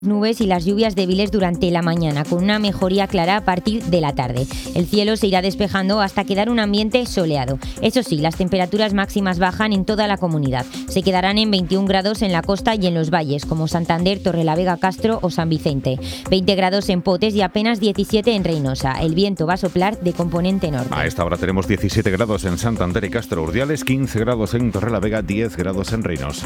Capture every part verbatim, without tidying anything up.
Nubes y las lluvias débiles durante la mañana, con una mejoría clara a partir de la tarde. El cielo se irá despejando hasta quedar un ambiente soleado. Eso sí, las temperaturas máximas bajan en toda la comunidad. Se quedarán en veintiún grados en la costa y en los valles, como Santander, Torrelavega, Castro o San Vicente. veinte grados en Potes y apenas diecisiete en Reynosa. El viento va a soplar de componente norte. A esta hora tenemos diecisiete grados en Santander y Castro Urdiales, quince grados en Torrelavega, diez grados en Reynosa.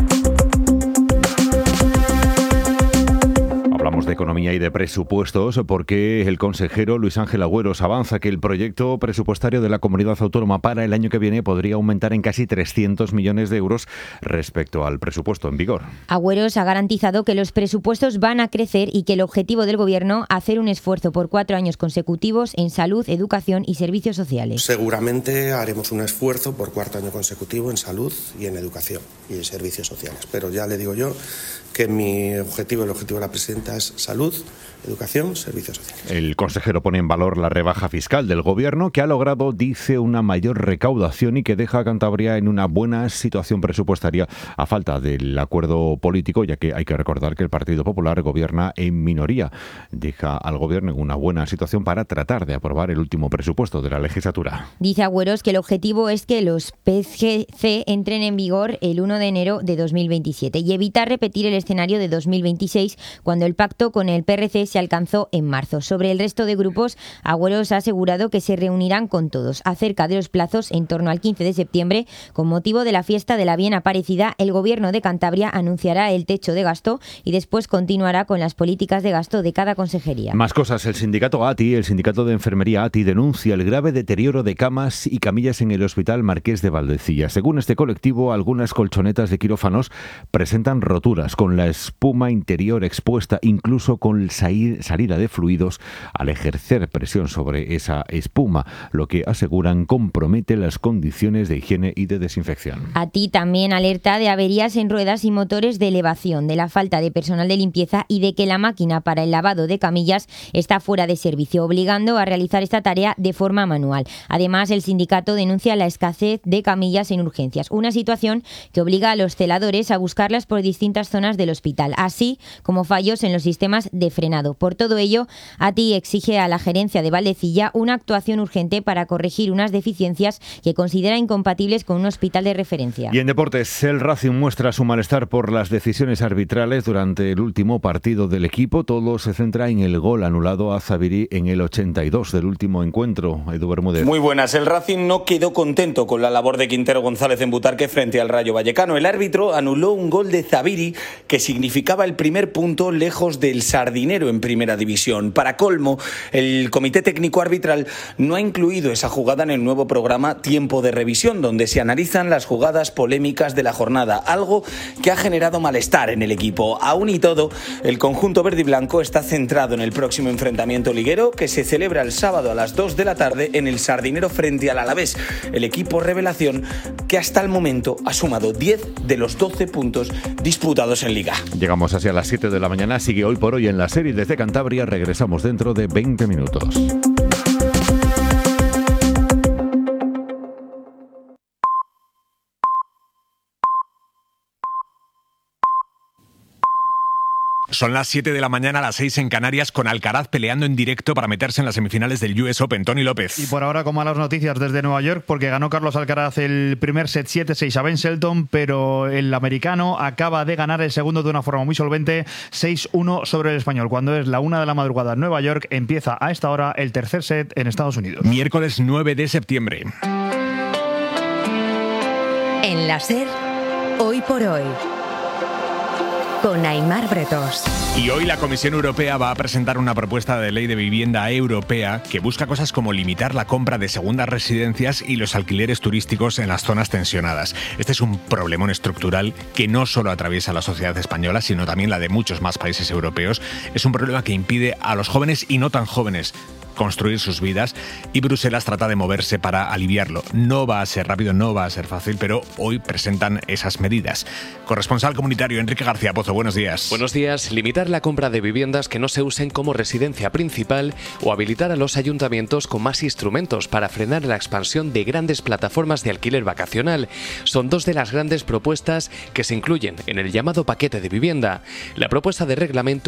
Hablamos de economía y de presupuestos porque el consejero Luis Ángel Agüeros avanza que el proyecto presupuestario de la comunidad autónoma para el año que viene podría aumentar en casi trescientos millones de euros respecto al presupuesto en vigor. Agüeros ha garantizado que los presupuestos van a crecer y que el objetivo del Gobierno hacer un esfuerzo por cuatro años consecutivos en salud, educación y servicios sociales. Seguramente haremos un esfuerzo por cuarto año consecutivo en salud y en educación y en servicios sociales. Pero ya le digo yo que mi objetivo, el objetivo de la presidenta es salud, educación, servicios sociales. El consejero pone en valor la rebaja fiscal del Gobierno, que ha logrado, dice, una mayor recaudación y que deja a Cantabria en una buena situación presupuestaria a falta del acuerdo político, ya que hay que recordar que el Partido Popular gobierna en minoría. Deja al Gobierno en una buena situación para tratar de aprobar el último presupuesto de la legislatura. Dice Agüeros que el objetivo es que los P G C entren en vigor el uno de enero de dos mil veintisiete y evitar repetir el escenario de dos mil veintiséis, cuando el pacto con el P R C se alcanzó en marzo. Sobre el resto de grupos, Agüeros ha asegurado que se reunirán con todos. Acerca de los plazos, en torno al quince de septiembre, con motivo de la fiesta de la bien aparecida, el Gobierno de Cantabria anunciará el techo de gasto y después continuará con las políticas de gasto de cada consejería. Más cosas. El sindicato A T I, el sindicato de enfermería A T I, denuncia el grave deterioro de camas y camillas en el Hospital Marqués de Valdecilla. Según este colectivo, algunas colchonetas de quirófanos presentan roturas, con la espuma interior expuesta, incluso con salida de fluidos al ejercer presión sobre esa espuma, lo que aseguran compromete las condiciones de higiene y de desinfección. A T I también alerta de averías en ruedas y motores de elevación, de la falta de personal de limpieza y de que la máquina para el lavado de camillas está fuera de servicio, obligando a realizar esta tarea de forma manual. Además, el sindicato denuncia la escasez de camillas en urgencias, una situación que obliga a los celadores a buscarlas por distintas zonas del hospital, así como fallos en los sistemas de frenado. Por todo ello, A T I exige a la gerencia de Valdecilla una actuación urgente para corregir unas deficiencias que considera incompatibles con un hospital de referencia. Y en deportes, el Racing muestra su malestar por las decisiones arbitrales durante el último partido del equipo. Todo se centra en el gol anulado a Zaviri en el ochenta y dos del último encuentro. Edu Bermúdez. Muy buenas. El Racing no quedó contento con la labor de Quintero González en Butarque frente al Rayo Vallecano. El árbitro anuló un gol de Zaviri que significaba el primer punto lejos del Sardinero en primera división. Para colmo, el comité técnico arbitral no ha incluido esa jugada en el nuevo programa Tiempo de Revisión, donde se analizan las jugadas polémicas de la jornada, algo que ha generado malestar en el equipo. Aún y todo, el conjunto verde y blanco está centrado en el próximo enfrentamiento liguero, que se celebra el sábado a las dos de la tarde en el Sardinero frente al Alavés, el equipo revelación que hasta el momento ha sumado diez de los doce puntos disputados en Liga. Llegamos hacia las siete de la mañana. Sigue Hoy por Hoy en la serie desde Cantabria. Regresamos dentro de veinte minutos. Son las siete de la mañana, a las seis en Canarias, con Alcaraz peleando en directo para meterse en las semifinales del U S Open. Tony López. Y por ahora con malas noticias desde Nueva York, porque ganó Carlos Alcaraz el primer set siete seis a Ben Shelton, pero el americano acaba de ganar el segundo de una forma muy solvente, seis uno sobre el español. Cuando es la una de la madrugada en Nueva York, empieza a esta hora el tercer set en Estados Unidos. Miércoles nueve de septiembre. En la SER, Hoy por Hoy, con Aimar Bretos. Y hoy la Comisión Europea va a presentar una propuesta de ley de vivienda europea que busca cosas como limitar la compra de segundas residencias y los alquileres turísticos en las zonas tensionadas. Este es un problemón estructural que no solo atraviesa la sociedad española, sino también la de muchos más países europeos. Es un problema que impide a los jóvenes y no tan jóvenes construir sus vidas y Bruselas trata de moverse para aliviarlo. No va a ser rápido, no va a ser fácil, pero hoy presentan esas medidas. Corresponsal comunitario Enrique García Pozo, buenos días. Buenos días. Limitar la compra de viviendas que no se usen como residencia principal o habilitar a los ayuntamientos con más instrumentos para frenar la expansión de grandes plataformas de alquiler vacacional. Son dos de las grandes propuestas que se incluyen en el llamado paquete de vivienda. La propuesta de reglamento